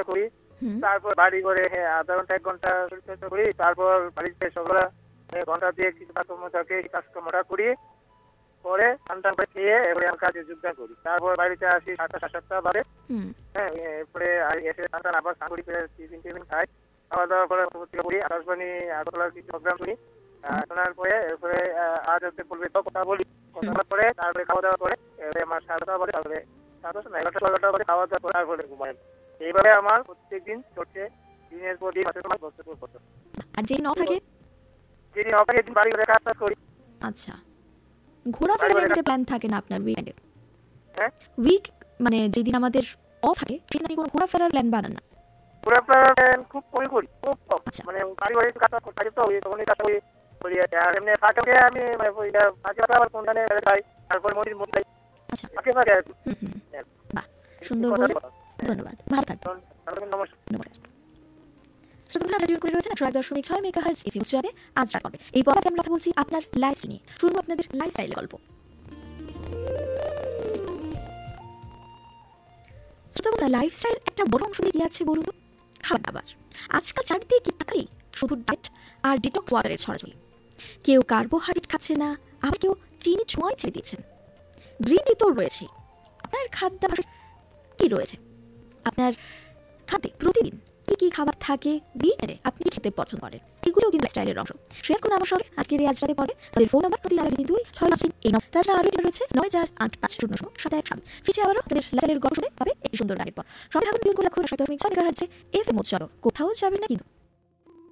শরীরচর্চা করি, তারপর বাড়ি ঘরে আধা ঘন্টা 1 ঘন্টা শরীরচর্চা করি, তারপর বাড়িতে সকালে ঘন্টা দিয়ে কিছু কাজকর্ম থাকে, এই কাজকর্মটা করি, পরে স্নান করে খেয়ে এবারে আমি কাজে যোগদান করি। তারপর বাড়িতে আসি 7টা 7:30 বাজে। এরপরে এসে স্নান আবার স্নান করি, টিফিন খাই, খাওয়া দাওয়া করে পত্রিকা পড়ি, আকাশবাণী আগরতলার কিছু প্রোগ্রাম শুনি। শোনার পরে এরপরে আজ হচ্ছে বলবে তো কথা বলি, কথা বলার পরে তারপরে খাওয়া দাওয়া করে এবারে আমার 7:30 বাজে, তারপরে 11টা বাজে খাওয়া দাওয়া করে তারপরে ঘুমাই। এইভাবে আমার প্রত্যেকদিন চলছে, দিনের পর দিন, মাসের পর মাস, বছরের পর বছর। আর যেদিন অফ থাকে যেদিন অফ থাকে সেদিন বাড়ি ঘরে কাজ করি। আচ্ছা, ঘোরাফেরার মধ্যে প্ল্যান থাকে না আপনার উইকেন্ডে? উইক মানে যেদিন আমাদের অফ থাকে সেদিন আপনি কোনো ঘোরাফেরার প্ল্যান বানান না? ঘোরাফেরার প্ল্যান খুব কমই করি, খুব কম। মানে বাড়ি ঘরে কাজ করি তো তখনই কাজ করি। আর এমনি ফাঁকে আমি ফাঁকে আবার কোনখানে যাই, তারপরে মন্দির যাই। আচ্ছা, ফাঁকে ফাঁকে। বাহ, সুন্দর বলে, ধন্যবাদ, ভালো থাকবেন। নমস্কার। শ্রোতারা রেডিও করে রয়েছেন 101.6 মেগাহার্টজ এটি উচ্চারণে আজ রাত করবে। এই পর্বে আমি কথা বলছি আপনার লাইফস্টাইল নিয়ে। শুনবো আপনাদের লাইফস্টাইলের গল্প। শ্রোতারা, লাইফস্টাইল একটা বড় অংশ দিয়ে কি আছে বলুন তো? খাবার দাবার। আজকাল চারদিকে কি তাকাই শুধু ডায়েট আর ডিটক্স ওয়াটারের ছড়াছড়ি। কেউ কার্বোহাইড্রেট খাচ্ছে না, আবার কেউ চিনি ছোঁয়ায় ছেড়ে দিচ্ছেন। গ্রিন টি তো রয়েছে। আপনার খাদ্যাভ্যাসে কি রয়েছে? আপনার খাদ্যে প্রতিদিন কি কি খাবার থাকে, উইকেন্ডে আপনি খেতে পছন্দ করেন, এগুলোও কিন্তু স্টাইলের অংশ। শেয়ার করুন আমার সঙ্গে আজকের এই আজ রাতে পরে। তাদের ফোন নাম্বার 3 এই নাও। তাছাড়া আরও রয়েছে 9485007। ফিরে আবারও তাদের লাইফস্টাইলের গল্প শুনে পাবে একটি সুন্দর গানের পর। সবাই থাকুন, বিউন করে রাখুন 101.6 মেগাহার্টজে এফএম উচ্চারণ। কোথাও যাবেন না কিন্তু।